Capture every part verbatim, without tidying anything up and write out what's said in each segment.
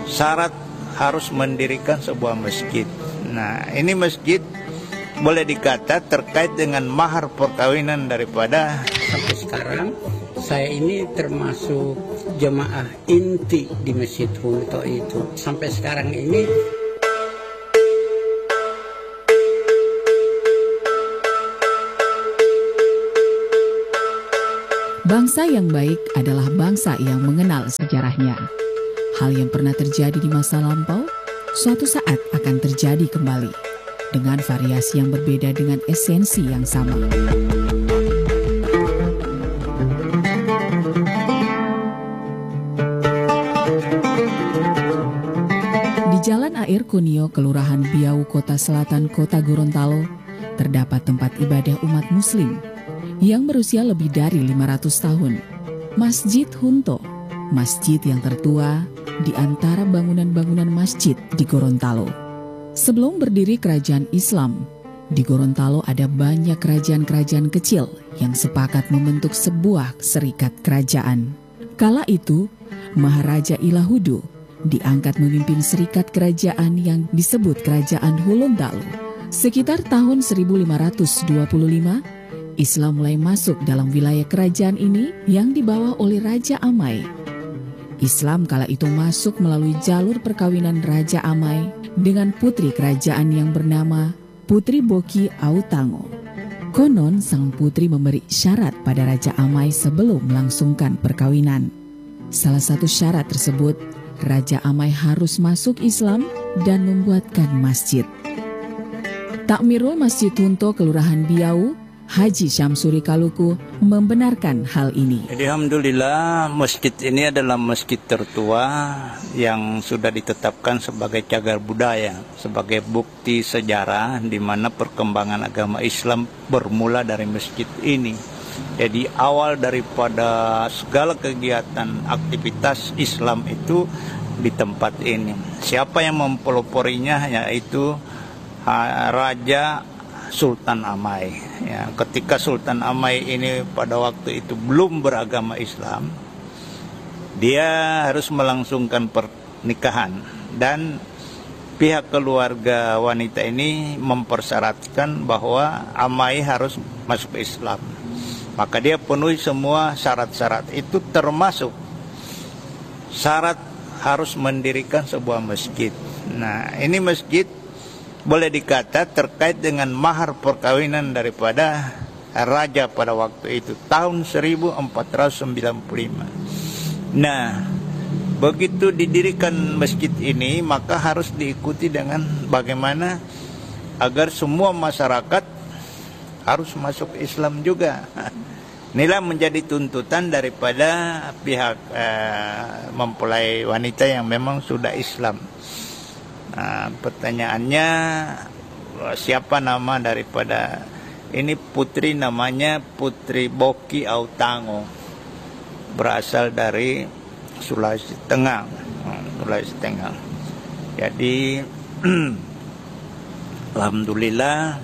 syarat harus mendirikan sebuah masjid. Nah, ini masjid boleh dikata terkait dengan mahar perkawinan daripada sampai sekarang saya ini termasuk jemaah inti di Masjid Hunto itu. Sampai sekarang ini bangsa yang baik adalah bangsa yang mengenal sejarahnya. Hal yang pernah terjadi di masa lampau, suatu saat akan terjadi kembali, dengan variasi yang berbeda dengan esensi yang sama. Di Jalan Air Kunio, Kelurahan Biau, Kota Selatan, Kota Gorontalo, terdapat tempat ibadah umat Muslim yang berusia lebih dari lima ratus tahun. Masjid Hunto, masjid yang tertua di antara bangunan-bangunan masjid di Gorontalo. Sebelum berdiri kerajaan Islam, di Gorontalo ada banyak kerajaan-kerajaan kecil yang sepakat membentuk sebuah serikat kerajaan. Kala itu, Maharaja Ilahudu diangkat memimpin serikat kerajaan yang disebut Kerajaan Hulundalu. Sekitar tahun seribu lima ratus dua puluh lima, Islam mulai masuk dalam wilayah kerajaan ini yang dibawa oleh Raja Amai. Islam kala itu masuk melalui jalur perkawinan Raja Amai dengan putri kerajaan yang bernama Putri Boki Autango. Konon sang putri memberi syarat pada Raja Amai sebelum melangsungkan perkawinan. Salah satu syarat tersebut, Raja Amai harus masuk Islam dan membuatkan masjid. Takmirul Masjid Hunto Kelurahan Biau, Haji Syamsuri Kaluku membenarkan hal ini. Jadi alhamdulillah masjid ini adalah masjid tertua yang sudah ditetapkan sebagai cagar budaya, sebagai bukti sejarah di mana perkembangan agama Islam bermula dari masjid ini. Jadi awal daripada segala kegiatan aktivitas Islam itu di tempat ini. Siapa yang mempeloporinya yaitu Raja Sultan Amai. Ya, ketika Sultan Amai ini pada waktu itu belum beragama Islam, dia harus melangsungkan pernikahan dan pihak keluarga wanita ini mempersyaratkan bahwa Amai harus masuk Islam. Maka dia penuhi semua syarat-syarat itu, termasuk syarat harus mendirikan sebuah masjid. Nah, ini masjid boleh dikata terkait dengan mahar perkawinan daripada raja pada waktu itu, tahun seribu empat ratus sembilan puluh lima. Nah, begitu didirikan masjid ini, maka harus diikuti dengan bagaimana agar semua masyarakat harus masuk Islam juga. Inilah menjadi tuntutan daripada pihak eh, mempelai wanita yang memang sudah Islam. Nah, pertanyaannya, siapa nama daripada ini putri? Namanya Putri Boki Autango, berasal dari Sulawesi Tengah. Sulawesi Tengah. Jadi alhamdulillah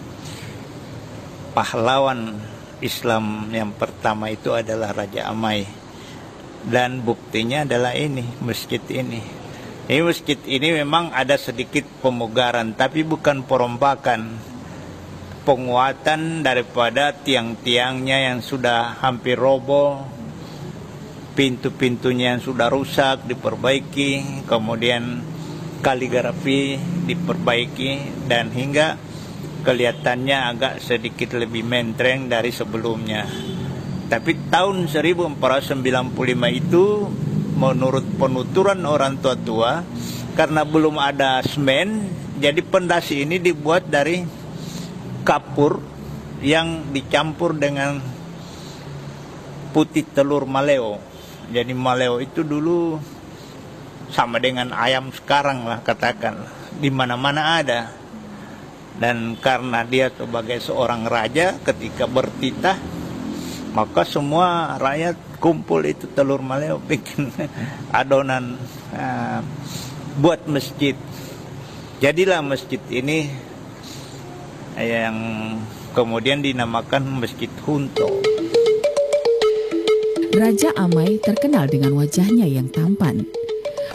pahlawan Islam yang pertama itu adalah Raja Amai, dan buktinya adalah ini masjid ini. Ini masjid ini memang ada sedikit pemugaran, tapi bukan perombakan. Penguatan daripada tiang-tiangnya yang sudah hampir roboh, pintu-pintunya yang sudah rusak diperbaiki, kemudian kaligrafi diperbaiki, dan hingga kelihatannya agak sedikit lebih mentereng dari sebelumnya. Tapi tahun seribu empat ratus sembilan puluh lima itu, menurut penuturan orang tua-tua, karena belum ada semen, jadi pondasi ini dibuat dari kapur yang dicampur dengan putih telur maleo. Jadi maleo itu dulu sama dengan ayam sekarang lah, katakan, di mana-mana ada. Dan karena dia sebagai seorang raja, ketika bertitah, maka semua rakyat kumpul itu telur maleo, bikin adonan uh, buat masjid. Jadilah masjid ini yang kemudian dinamakan Masjid Hunto. Raja Amai terkenal dengan wajahnya yang tampan.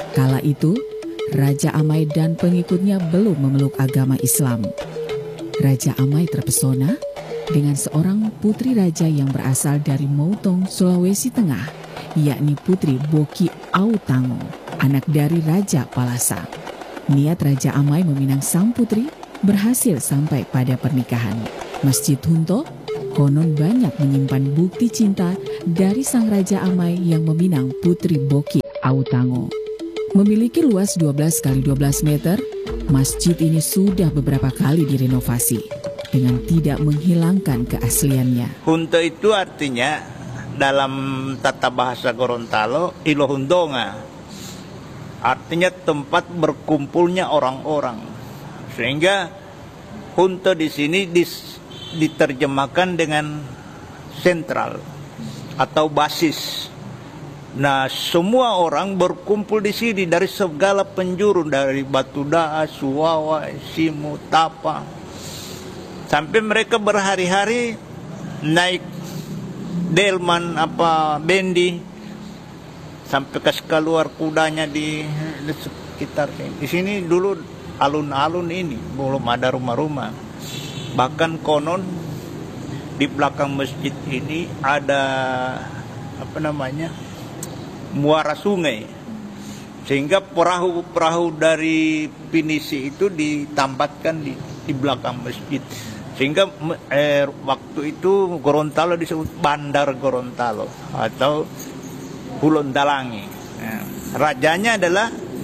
Kala itu, Raja Amai dan pengikutnya belum memeluk agama Islam. Raja Amai terpesona dengan seorang putri raja yang berasal dari Moutong, Sulawesi Tengah, yakni Putri Boki Autango, anak dari Raja Palasa. Niat Raja Amai meminang sang putri berhasil sampai pada pernikahan. Masjid Hunto konon banyak menyimpan bukti cinta dari sang Raja Amai yang meminang Putri Boki Autango. Memiliki luas dua belas kali dua belas meter, masjid ini sudah beberapa kali direnovasi dengan tidak menghilangkan keasliannya. Hunto itu artinya dalam tata bahasa Gorontalo, Ilohundonga. Artinya tempat berkumpulnya orang-orang. Sehingga Hunto di sini dis, diterjemahkan dengan sentral atau basis. Nah, semua orang berkumpul di sini dari segala penjuru, dari Batu Daa, Suwawa, Simu, Tapa. Sampai mereka berhari-hari naik delman apa bendi sampai ke keluar kudanya di, di sekitar sini. Di sini dulu alun-alun ini belum ada rumah-rumah. Bahkan konon di belakang masjid ini ada apa namanya? muara sungai, sehingga perahu-perahu dari pinisi itu ditambatkan di, di belakang masjid, sehingga eh, waktu itu Gorontalo disebut Bandar Gorontalo atau Hulondalangi. Nah, rajanya adalah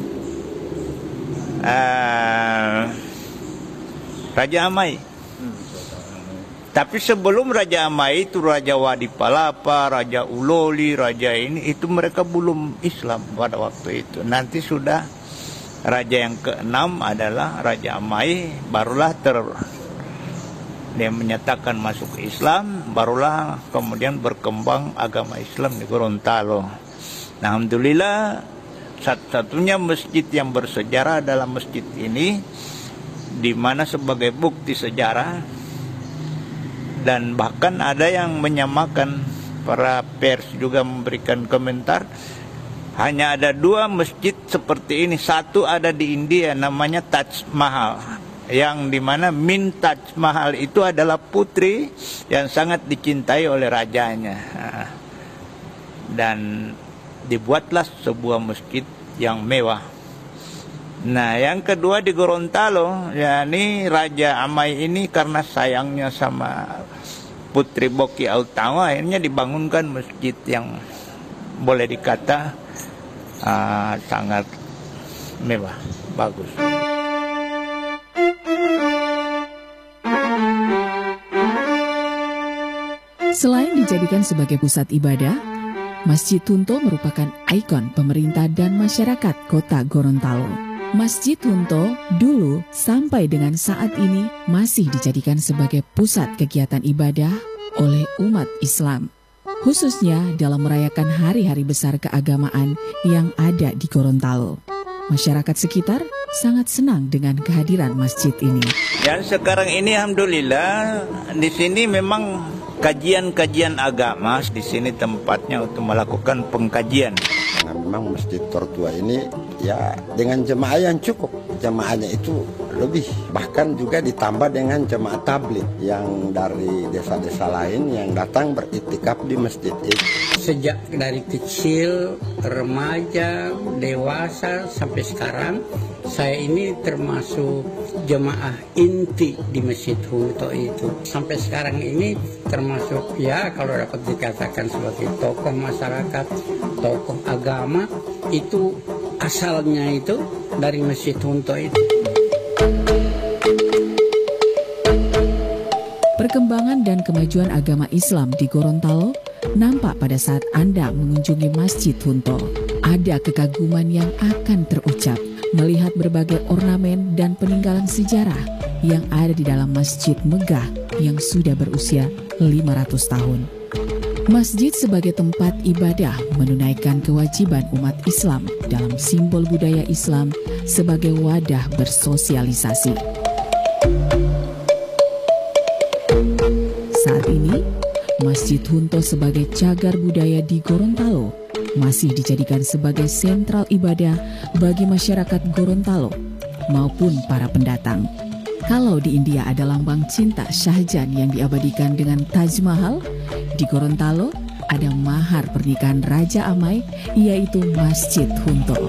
eh, Raja Amai. Tapi sebelum Raja Amai itu Raja Wadi Palapa, Raja Uloli, Raja ini, itu mereka belum Islam pada waktu itu. Nanti sudah Raja yang keenam adalah Raja Amai, barulah ter dia menyatakan masuk Islam, barulah kemudian berkembang agama Islam di Gorontalo. Nah, alhamdulillah satu-satunya masjid yang bersejarah adalah masjid ini, di mana sebagai bukti sejarah. Dan bahkan ada yang menyamakan, para pers juga memberikan komentar, hanya ada dua masjid seperti ini. Satu ada di India namanya Taj Mahal, yang dimana Min Taj Mahal itu adalah putri yang sangat dicintai oleh rajanya. Dan dibuatlah sebuah masjid yang mewah. Nah, yang kedua di Gorontalo, yakni Raja Amai ini karena sayangnya sama Putri Boki Autango, akhirnya dibangunkan masjid yang boleh dikata uh, sangat mewah, bagus. Selain dijadikan sebagai pusat ibadah, Masjid Hunto merupakan ikon pemerintah dan masyarakat kota Gorontalo. Masjid Hunto dulu sampai dengan saat ini masih dijadikan sebagai pusat kegiatan ibadah oleh umat Islam, khususnya dalam merayakan hari-hari besar keagamaan yang ada di Gorontalo. Masyarakat sekitar sangat senang dengan kehadiran masjid ini. Dan sekarang ini alhamdulillah di sini memang kajian-kajian agama, di sini tempatnya untuk melakukan pengkajian. Nah, memang masjid tertua ini ya dengan jemaah yang cukup, jemaahnya itu lebih, bahkan juga ditambah dengan jemaah tabligh yang dari desa-desa lain yang datang beriktikaf di masjid itu. Sejak dari kecil, remaja, dewasa sampai sekarang, saya ini termasuk jemaah inti di Masjid Hunto itu. Sampai sekarang ini termasuk ya kalau dapat dikatakan sebagai tokoh masyarakat, tokoh agama, itu asalnya itu dari Masjid Hunto itu. Perkembangan dan kemajuan agama Islam di Gorontalo nampak pada saat Anda mengunjungi Masjid Hunto. Ada kekaguman yang akan terucap melihat berbagai ornamen dan peninggalan sejarah yang ada di dalam masjid megah yang sudah berusia lima ratus tahun. Masjid sebagai tempat ibadah menunaikan kewajiban umat Islam dalam simbol budaya Islam sebagai wadah bersosialisasi. Saat ini, Masjid Hunto sebagai cagar budaya di Gorontalo masih dijadikan sebagai sentral ibadah bagi masyarakat Gorontalo maupun para pendatang. Kalau di India ada lambang cinta Shahjahan yang diabadikan dengan Taj Mahal, di Gorontalo ada mahar pernikahan Raja Amai, yaitu Masjid Hunto.